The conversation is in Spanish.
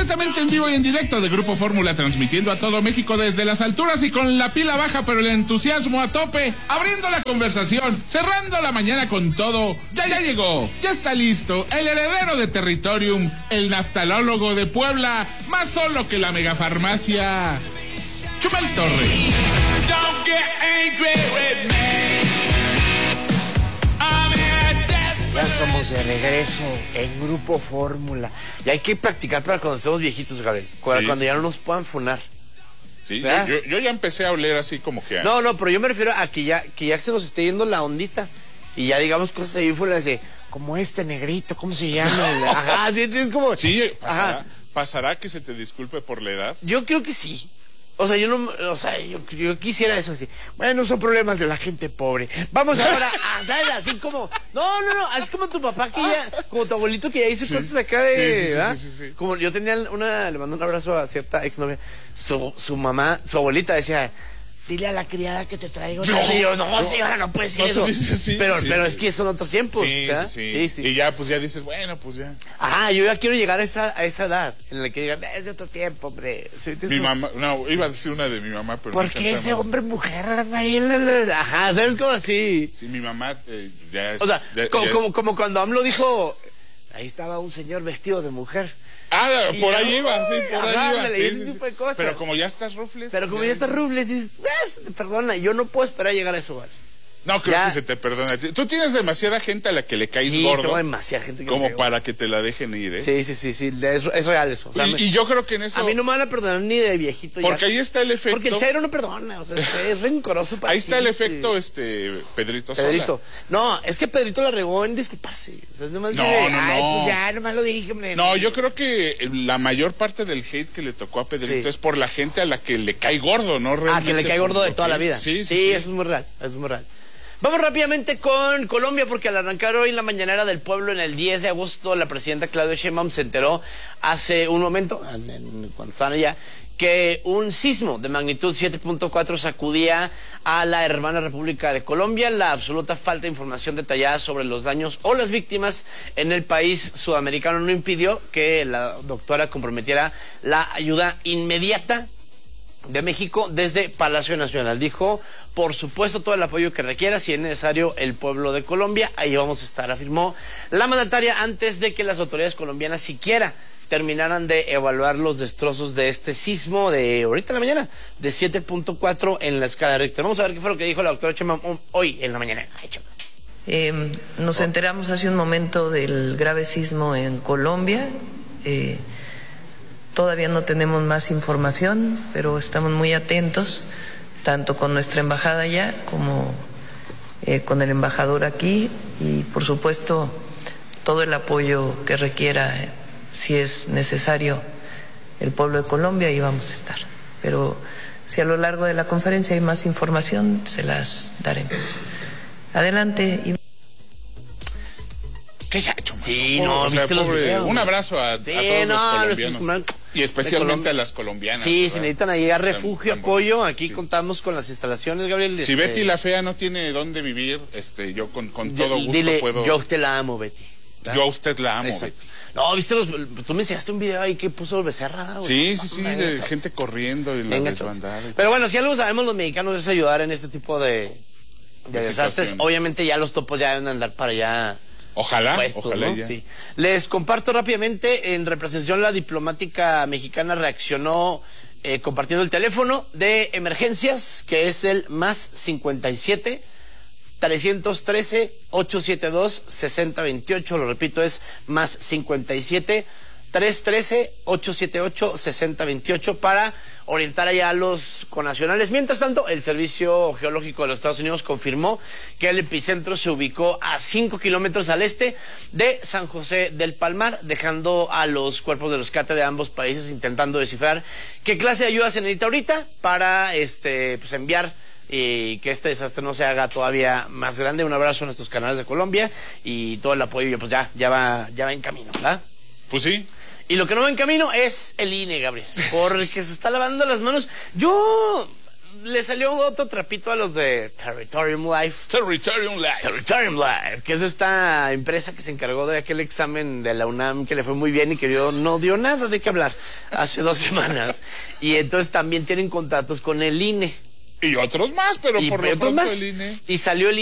Completamente en vivo y en directo de Grupo Fórmula, transmitiendo a todo México desde las alturas y con la pila baja, pero el entusiasmo a tope, abriendo la conversación, cerrando la mañana con todo. Ya llegó, ya está listo, el heredero de Territorium, el naftalólogo de Puebla, más solo que la megafarmacia, Chumel Torres. Don't get angry with me. Ya estamos de regreso en Grupo Fórmula. Y hay que practicar para cuando estemos viejitos, Gabriel. Cuando ya no nos puedan funar. Sí, yo ya empecé a oler así como que... No, pero yo me refiero a que ya se nos esté yendo la ondita. Y ya digamos cosas ahí fuera de como este negrito, ¿cómo se llama? Ajá, sí, es como... Sí, ¿pasará que se te disculpe por la edad? Yo creo que sí. O sea, yo quisiera eso así. Bueno, son problemas de la gente pobre. Vamos ahora a, ¿sabes? Así como, no, así como tu papá que ya, como tu abuelito que ya hizo cosas acá de, ¿verdad? Sí. Como yo tenía le mando un abrazo a cierta exnovia. Su mamá, su abuelita decía, dile a la criada que te traigo. No, señora, no puede decir eso. Pero es que son otros tiempos. Sí. Y ya, pues ya dices, bueno, pues ya. Ajá, yo ya quiero llegar a esa edad en la que digan, es de otro tiempo, hombre. Mi mamá, no, iba a decir una de mi mamá, pero... ¿Por qué ese hombre mujer anda ahí? Ajá, ¿sabes cómo así? Sí, mi mamá ya es... O sea, como cuando AMLO dijo, ahí estaba un señor vestido de mujer. Por ahí iba, por ahí iba. Ese tipo de cosas. Pero como ya estás rufles. Dices, perdona, yo no puedo esperar a llegar a eso, ¿vale? No creo que se te perdone. Tú tienes demasiada gente a la que le caes gordo. Tengo demasiada gente que como para que te la dejen ir, ¿eh? Sí, es real eso. O sea, y yo creo que en eso... A mí no me van a perdonar ni de viejito. Porque ahí está el efecto... Porque el Chairo no perdona, o sea, es rencoroso para ahí está el efecto, Pedrito Sola. No, es que Pedrito la regó en disculparse. O sea, nomás no. Pues ya, nomás lo dije, hombre. No, yo creo que la mayor parte del hate que le tocó a Pedrito es por la gente a la que le cae gordo, ¿no? Que le cae gordo de toda la vida. Sí, eso es muy real, Vamos rápidamente con Colombia, porque al arrancar hoy la mañanera del pueblo en el 10 de agosto, la presidenta Claudia Sheinbaum se enteró hace un momento, cuando estaban allá, que un sismo de magnitud 7.4 sacudía a la hermana República de Colombia. La absoluta falta de información detallada sobre los daños o las víctimas en el país sudamericano no impidió que la doctora comprometiera la ayuda inmediata de México desde Palacio Nacional. Dijo, por supuesto, todo el apoyo que requiera, si es necesario, el pueblo de Colombia, ahí vamos a estar, afirmó la mandataria antes de que las autoridades colombianas siquiera terminaran de evaluar los destrozos de este sismo de ahorita en la mañana, de 7.4 en la escala Richter. Vamos a ver qué fue lo que dijo la doctora Sheinbaum hoy en la mañana. Nos enteramos hace un momento del grave sismo en Colombia. Todavía no tenemos más información, pero estamos muy atentos, tanto con nuestra embajada allá como con el embajador aquí, y por supuesto todo el apoyo que requiera, si es necesario, el pueblo de Colombia, ahí vamos a estar. Pero si a lo largo de la conferencia hay más información, se las daremos. Adelante. Qué gacho, man. Sí, ¿viste los videos? Un abrazo a todos los colombianos. Y especialmente a las colombianas. Sí, ¿verdad? Si necesitan ahí refugio, apoyo, aquí contamos con las instalaciones, Gabriel. Si Betty la fea no tiene dónde vivir, yo con todo gusto dile, puedo... yo a usted la amo, Betty. Yo a usted la amo, Betty. No, ¿viste tú me enseñaste un video ahí que puso Becerra? Sí, de gente corriendo y la desbandada. Pero bueno, si algo sabemos los mexicanos es ayudar en este tipo de desastres. Obviamente ya los topos ya deben andar para allá... Ojalá, ¿no? ya. Sí. Les comparto rápidamente, en representación la diplomática mexicana reaccionó compartiendo el teléfono de emergencias, que es el +57 313 872 6028. Lo repito, es +57 313 878 6028 para orientar allá a los connacionales. Mientras tanto, el Servicio Geológico de los Estados Unidos confirmó que el epicentro se ubicó a 5 kilómetros al este de San José del Palmar, dejando a los cuerpos de rescate de ambos países intentando descifrar qué clase de ayuda se necesita ahorita para pues enviar y que este desastre no se haga todavía más grande. Un abrazo a nuestros canales de Colombia y todo el apoyo, pues ya va en camino, ¿verdad? Pues sí. Y lo que no va en camino es el INE, Gabriel, porque se está lavando las manos. Yo le salió otro trapito a los de Territorium Life. Territorium Life, que es esta empresa que se encargó de aquel examen de la UNAM que le fue muy bien y que no dio nada de qué hablar hace 2 semanas. Y entonces también tienen contratos con el INE. Y otros más, pero por lo pronto el INE. Y salió el